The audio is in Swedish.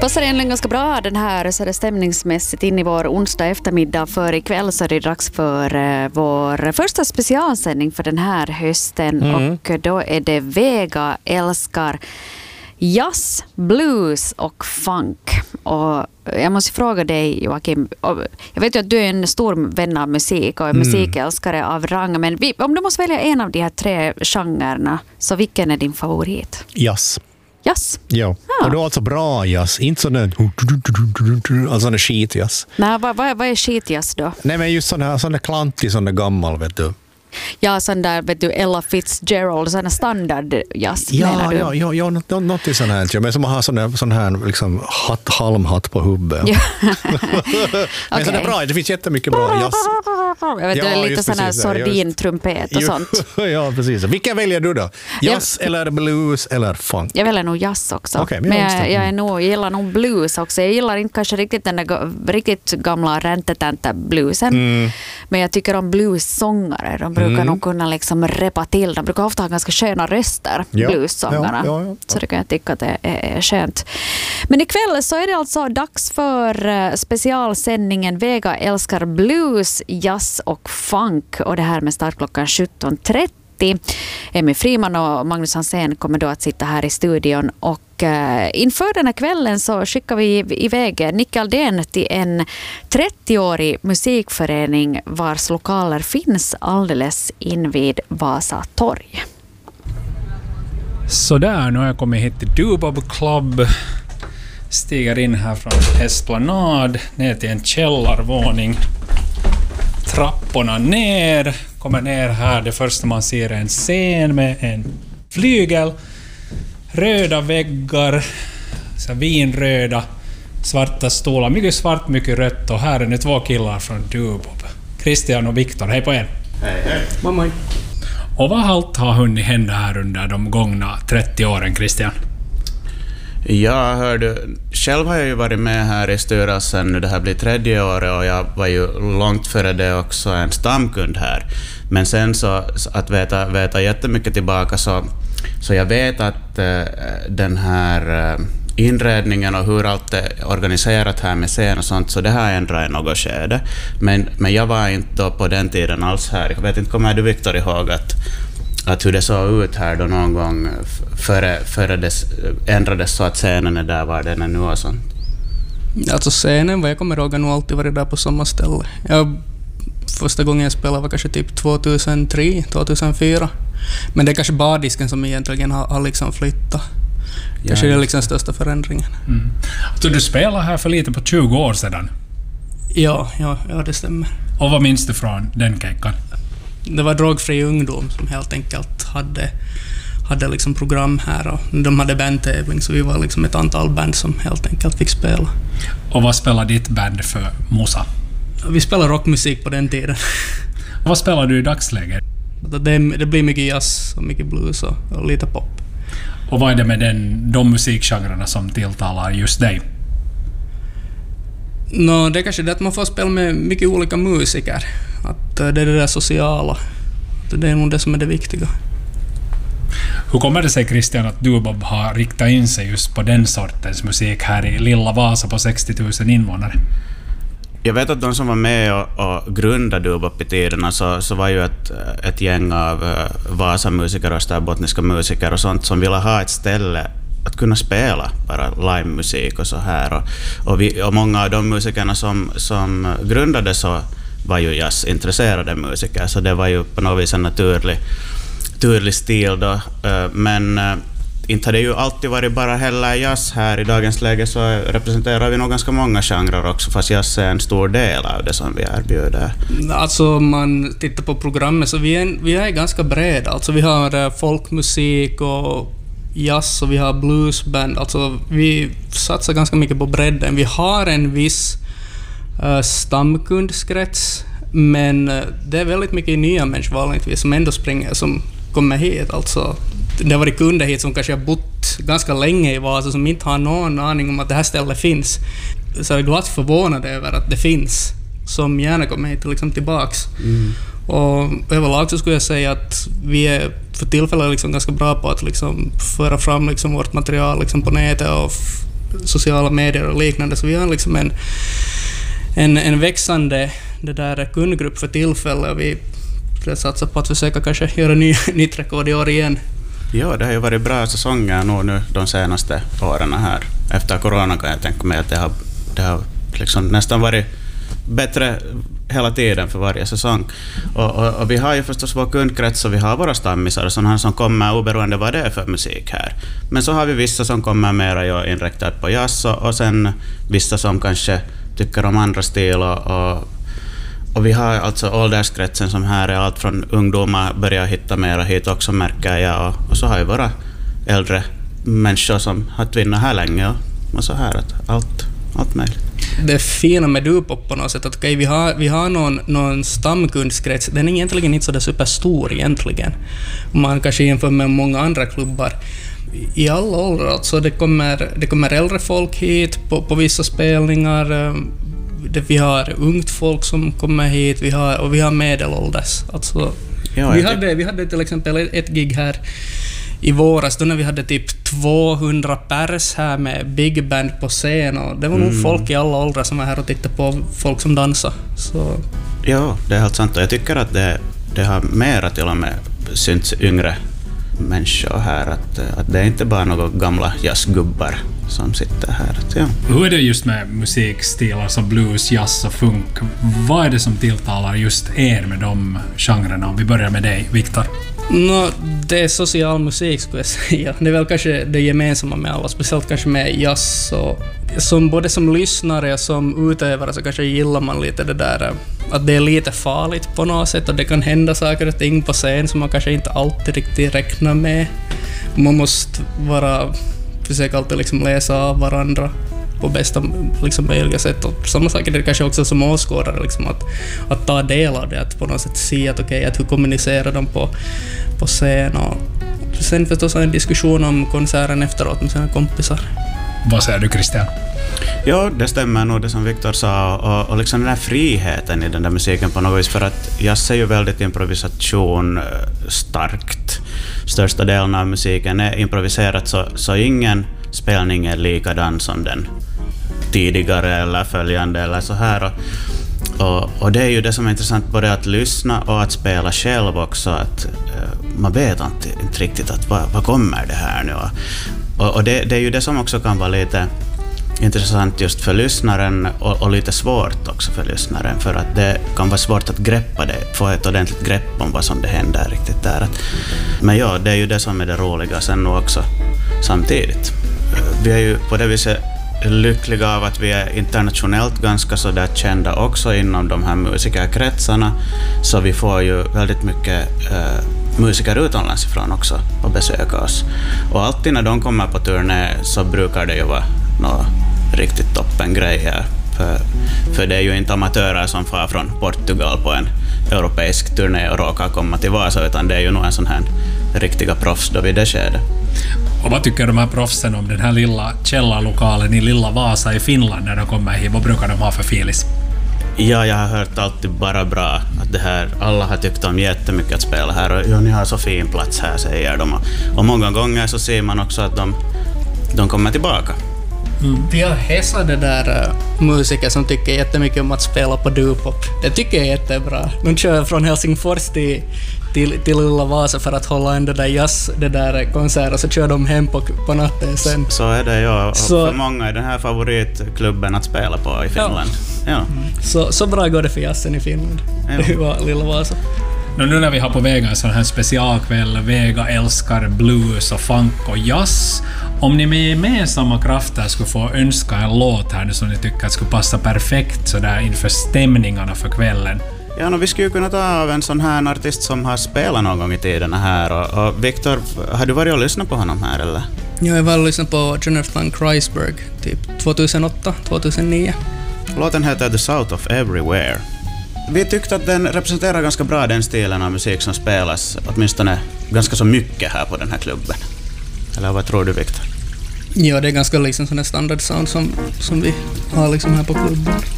Passar egentligen ganska bra den här så är det stämningsmässigt in i vår onsdag eftermiddag, för ikväll så är det dags för vår första specialsändning för den här hösten och då är det Vega älskar jazz, blues och funk. Och jag måste fråga dig, Joakim, jag vet ju att du är en stor vän av musik och musikälskare av rang, men om du måste välja en av de här tre genrerna, så vilken är din favorit? Jazz. Jazz? Ja, och då alltså bra jazz, inte sån där alltså en skitjazz. Nej, vad är skitjazz då? Nej, men just sån där klantig, sån där gammal, vet du. Ja, sån där, vet du, Ella Fitzgerald, sån där standardjazz. Ja, något i sån här, men som har sån här liksom halmhatt på huvudet. Ja. Men sån är bra, det finns jättemycket bra jazz. Jag vet, det är lite sån här sordintrumpet och sånt. Ja, precis. Vilka väljer du då? Jazz eller blues eller funk? Jag väljer nog jazz också. Okay, men jag gillar nog blues också. Jag gillar inte kanske riktigt den där riktigt gamla räntetänta bluesen. Men jag tycker om blues-sångare. De brukar nog kunna liksom repa till. De brukar ofta ha ganska sköna röster, blues-sångarna. Ja. Så det kan jag tycka att det är skönt. Men ikväll så är det alltså dags för specialsändningen Vega älskar blues, jazz och funk. Och det här med startklockan 17.30. Emmy Friman och Magnus Hansén kommer då att sitta här i studion. Och inför den här kvällen så skickar vi iväg Nick Aldén till en 30-årig musikförening vars lokaler finns alldeles invid Vasa torg. Så där, nu har jag kommit hit till Dubab Club. Stiger in här från Esplanad ner till en källarvåning. Trapporna ner, kommer ner här. Det första man ser är en scen med en flygel. Röda väggar, så vinröda, svarta stolar. Mycket svart, mycket rött. Och här är nu 2 killar från Dubab. Christian och Viktor, hej på er. Hej. Mamma. Och vad allt har hunnit hända här under de gångna 30 åren, Christian? Jag hörde, själv har jag ju varit med här i styrelsen nu, det här blir 3:e året och jag var ju långt före det också en stamkund här. Men sen så att veta jättemycket tillbaka så jag vet att den här inredningen och hur allt är organiserat här med scen och sånt, så det har ändrat i något skede. Men jag var inte då på den tiden alls här. Jag vet inte, kommer du Viktor ihåg att hur det såg ut här då någon gång före det ändrades så att scenen är där var den är nu och sånt? Alltså scenen, vad jag kommer ihåg, har nog alltid varit där på samma ställe. Första gången jag spelade var kanske typ 2003, 2004. Men det är kanske bardisken som egentligen har liksom flyttat. Kanske det är liksom största förändringen. Så du spelade här för lite på 20 år sedan? Ja, det stämmer. Och vad minns du från den kejkan? Det var Drogfri ungdom som helt enkelt hade liksom program här och de hade bandtävling, så vi var liksom ett antal band som helt enkelt fick spela. Och vad spelar ditt band för Mosa? Vi spelar rockmusik på den tiden. Vad spelar du i dagsläget? Det blir mycket jazz och mycket blues och lite pop. Och vad är det med de musikgenrerna som tilltalar just dig? Det är kanske det att man får spela med mycket olika musiker. Att det är det där sociala. Det är nog det som är det viktiga. Hur kommer det sig, Christian, att Dubab har riktat in sig just på den sortens musik här i lilla Vasa på 60 000 invånare? Jag vet att de som var med och grundade Dubab i tiderna så var ju ett gäng av Vasa-musiker och österbottniska musiker och sånt som ville ha ett ställe att kunna spela bara live-musik och så här. Och många av de musikerna som grundade så var ju jazzintresserade musiker, så det var ju på något vis en naturlig stil då. Men inte har det ju alltid varit bara heller jazz här. I dagens läge så representerar vi nog ganska många genrer också, fast jazz är en stor del av det som vi erbjuder. Alltså om man tittar på programmet så vi är ganska breda. Alltså vi har folkmusik och jazz och vi har bluesband. Alltså vi satsar ganska mycket på bredden. Vi har en viss stamkundskrets, men det är väldigt mycket nya människor vanligtvis som ändå som kommer hit. Alltså det har varit kunder hit som kanske har bott ganska länge i Vasa som inte har någon aning om att det här stället finns. Så jag är glatt förvånad över att det finns, som gärna kommer hit liksom tillbaks. Och överlag så skulle jag säga att vi är för tillfället liksom ganska bra på att liksom föra fram liksom vårt material liksom på nätet och sociala medier och liknande, så vi har liksom en växande det där kundgrupp för tillfället, och vi satsar på att försöka kanske göra nytt rekord i år igen. Ja, det har ju varit bra säsonger nu de senaste åren här. Efter corona kan jag tänka mig att det har liksom nästan varit bättre hela tiden för varje säsong. Och vi har ju förstås vår kundkrets, och vi har våra stammisar sådana som kommer oberoende vad det är för musik här. Men så har vi vissa som kommer mer inriktat på jazz, och sen vissa som kanske tycker om andra stil, och vi har alltså ålderskretsen som här är allt från ungdomar börjar hitta mera hit också, märker jag, och så har ju våra äldre människor som har tvinnat här länge och så här, att allt möjligt. Det fina med Dupop på något sätt att vi har någon stamkundskrets, den är egentligen inte så där superstor egentligen. Man kanske jämför med många andra klubbar i alla åldrar, alltså det kommer äldre folk hit på vissa spelningar. Vi har ungt folk som kommer hit, vi har medelålders. Alltså, ja, vi hade till exempel ett gig här i våras då när vi hade typ 200 pers här med big band på scen, och det var nog folk i alla åldrar som var här och tittade på folk som dansar. Så. Ja, det är helt sant, och jag tycker att det har mera till och med synts yngre människor här, att det är inte bara några gamla jazzgubbar som sitter här. Ja. Hur är det just med musikstilar som blues, jazz och funk? Vad är det som tilltalar just er med de genrerna? Om vi börjar med dig, Viktor. Det är social musik, skulle jag säga. Det är väl kanske det gemensamma med alla, speciellt kanske med jazz. Och både som lyssnare och som utövare så kanske gillar man lite det där att det är lite farligt på något sätt, och det kan hända saker och ting på scen som man kanske inte alltid riktigt räknar med. Man måste försöka alltid liksom läsa av varandra på bästa liksom möjliga sätt, och samma sak är det kanske också som åskådare, liksom att ta del av det, att på något sätt se att att hur kommunicerar de på scen, och sen förstås en diskussion om konserten efteråt med sina kompisar. Vad säger du, Christian? Ja, det stämmer nog det som Viktor sa, och liksom den här friheten i den där musiken på något vis, för att jazz är ju väldigt improvisation starkt. Största delen av musiken är improviserat, så ingen spelning är likadan som den tidigare eller följande eller så här. Och det är ju det som är intressant, både att lyssna och att spela själv också, att man vet inte riktigt att vad kommer det här nu. Och det är ju det som också kan vara lite intressant just för lyssnaren, och lite svårt också för lyssnaren, för att det kan vara svårt att greppa det, få ett ordentligt grepp om vad som det händer riktigt där. Men ja, det är ju det som är det roliga sen också samtidigt. Vi är ju på det viset lyckliga av att vi är internationellt ganska så där kända också inom de här musikerkretsarna, så vi får ju väldigt mycket musiker utomlands ifrån också och besöka oss. Och alltid när de kommer på turné så brukar det ju vara något riktigt toppen grejer. För det är ju inte amatörer som far från Portugal på en europeisk turné och råkar komma till Vasa, utan det är ju nog en sån här riktiga proffs då vid det skedet. Och vad tycker de här proffsen om den här lilla källarlokalen i lilla Vasa i Finland när de kommer hit? Vad brukar de ha för filis? Ja, jag har hört alltid bara bra att det här, alla har tyckt om jättemycket att spela här, och ja, ni har så fin plats här, säger de. Och många gånger så ser man också att de kommer tillbaka. Vi har hälsade där musiker som tycker jättemycket om att spela på Dupop. Det tycker jag är jättebra. De kör från Helsingfors till lilla Vasa för att hålla en det där konsert, och så kör de hem på natten sen. Så är det, ja. Och för många är den här favoritklubben att spela på i Finland. Ja. Så bra går det för jazzen i Finland. Ja. Det var lilla Vasa. Nu när vi har på Vega en sån här specialkväll, Vega älskar blues och funk och jazz. Om ni med gemensamma krafter skulle få önska en låt här nu som ni tycker att skulle passa perfekt så där inför stämningarna för kvällen. Ja, vi skulle kunna ta av en sån här artist som har spelat någon gång i tiden här. Och Viktor, har du varit och lyssnat på honom här eller? Ja, jag var och lyssnat på Jonathan Kreisberg typ 2008-2009. Låten heter The South of Everywhere. Vi tyckte att den representerar ganska bra den stilen av musik som spelas, åtminstone ganska så mycket här på den här klubben. Eller vad tror du, Viktor? Ja, det är ganska liksom sån standard sound som vi har liksom här på klubben.